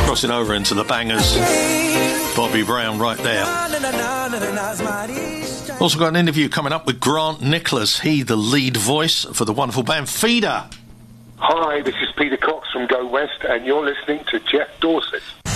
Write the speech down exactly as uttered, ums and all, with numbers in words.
crossing over into the bangers. Bobby Brown right there. Also got an interview coming up with Grant Nicholas. He, the lead voice for the wonderful band Feeder. Hi, this is Peter Cox from Go West, and you're listening to Jeff Dorset.